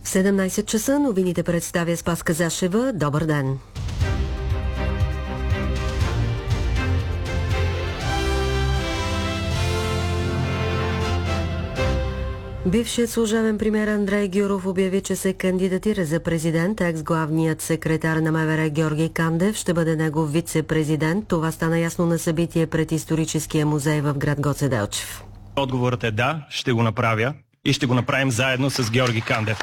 В 17 часа новините представя Спаска Зашева. Добър ден! Бившият служебен премиер Андрей Гюров обяви, че се кандидатира за президент. Екс-главният секретар на МВР Георги Кандев ще бъде негов вице-президент. Това стана ясно на събитие пред историческия музей в град Гоце Делчев. Отговорът е да, ще го направя и ще го направим заедно с Георги Кандев.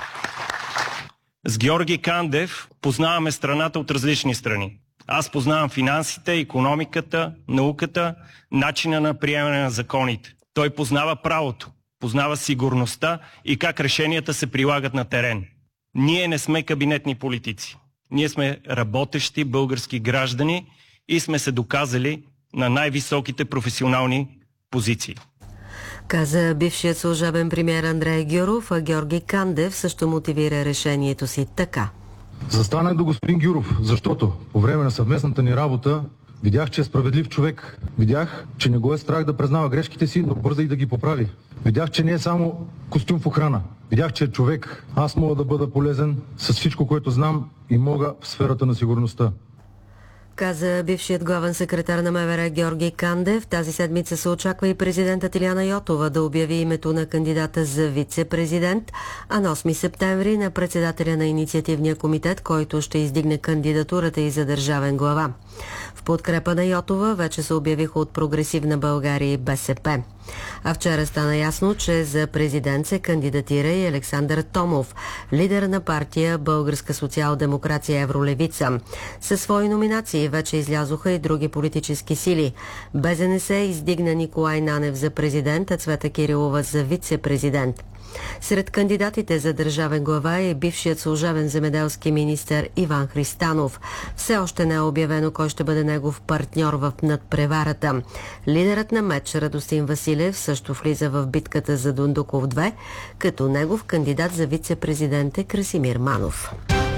С Георги Кандев познаваме страната от различни страни. Аз познавам финансите, икономиката, науката, начина на приемане на законите. Той познава правото, познава сигурността и как решенията се прилагат на терен. Ние не сме кабинетни политици. Ние сме работещи български граждани и сме се доказали на най-високите професионални позиции. Каза бившият служебен премиер Андрей Гюров, а Георги Кандев също мотивира решението си така. Застанах до господин Гюров, защото по време на съвместната ни работа видях, че е справедлив човек. Видях, че не го е страх да признава грешките си, но бърза и да ги поправи. Видях, че не е само костюм в охрана. Видях, че е човек. Аз мога да бъда полезен с всичко, което знам и мога в сферата на сигурността. Каза бившият главен секретар на МВР Георги Кандев. Тази седмица се очаква и президентът Илияна Йотова да обяви името на кандидата за вице-президент, а на 8 септември на председателя на инициативния комитет, който ще издигне кандидатурата и за държавен глава. В подкрепа на Йотова вече се обявиха от Прогресивна България и БСП. А вчера стана ясно, че за президент се кандидатира и Александър Томов, лидер на партия Българска социал-демокрация Евролевица. Със свои номинации вече излязоха и други политически сили. БЗНС издигна Николай Нанев за президент, а Цвета Кирилова за вице-президент. Сред кандидатите за държавен глава е бившият служебен земеделски министър Иван Христанов. Все още не е обявено кой ще бъде негов партньор в надпреварата. Лидерът на МЕЧ Радостин Василев също влиза в битката за Дондуков 2, като негов кандидат за вице-президент е Красимир Манов.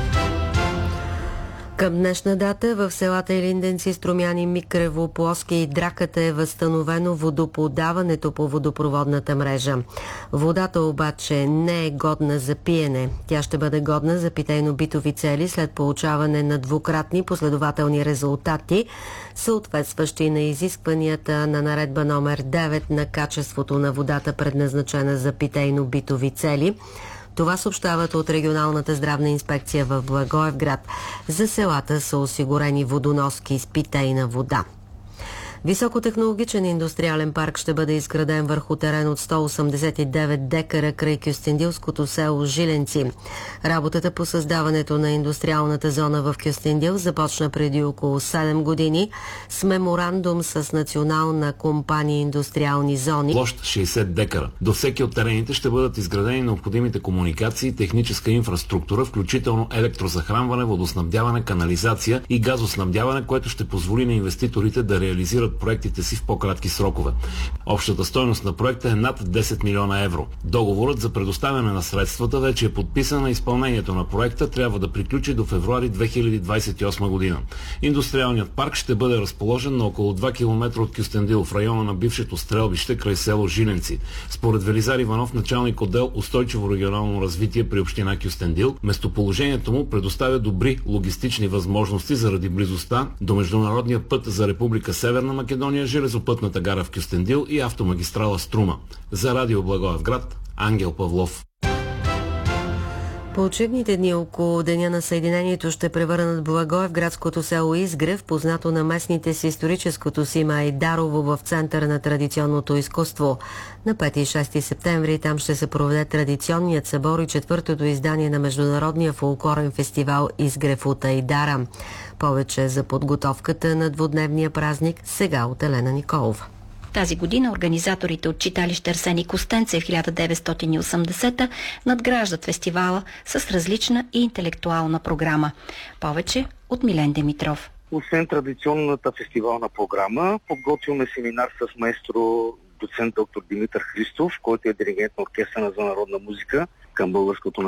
Към днешна дата в селата Илинденци, Струмяни, Микрево, Плоски и Драката е възстановено водоподаването по водопроводната мрежа. Водата обаче не е годна за пиене. Тя ще бъде годна за питейно-битови цели след получаване на двукратни последователни резултати, съответстващи на изискванията на наредба номер 9 на качеството на водата, предназначена за питейно-битови цели. Това съобщават от регионалната здравна инспекция в Благоевград. За селата са осигурени водоноски с питейна вода. Високотехнологичен индустриален парк ще бъде изграден върху терен от 189 декара край Кюстендилското село Жиленци. Работата по създаването на индустриалната зона в Кюстендил започна преди около 7 години с меморандум с Национална компания индустриални зони. Площ 60 декара. До всеки от терените ще бъдат изградени необходимите комуникации, техническа инфраструктура, включително електрозахранване, водоснабдяване, канализация и газоснабдяване, което ще позволи на инвеститорите да реализират проектите си в по-кратки срокове. Общата стойност на проекта е над 10 милиона евро. Договорът за предоставяне на средствата вече е подписан, а изпълнението на проекта трябва да приключи до февруари 2028 година. Индустриалният парк ще бъде разположен на около 2 км от Кюстендил, в района на бившето стрелбище край село Жиленци. Според Велизар Иванов, началник отдел устойчиво регионално развитие при община Кюстендил, местоположението му предоставя добри логистични възможности заради близостта до международния път за Република Северна Македония, железопътната гара в Кюстендил и автомагистрала Струма. За Радио Благоевград, Ангел Павлов. По учебните дни около Деня на Съединението ще превърнат Благоевградското село Изгрев, познато на местните с историческото си име Айдарово, в центъра на традиционното изкуство. На 5 и 6 септември там ще се проведе традиционният събор и 4-то издание на Международния фолклорен фестивал Изгрев от Айдара. Повече за подготовката на двудневния празник сега от Елена Николова. Тази година организаторите от читалище Арсений Костенцев 1980 надграждат фестивала с различна и интелектуална програма. Повече от Милен Димитров. Освен традиционната фестивална програма, подготвяме семинар с маестро доцент доктор Димитър Христов, който е диригент на оркестъра за народна музика към българското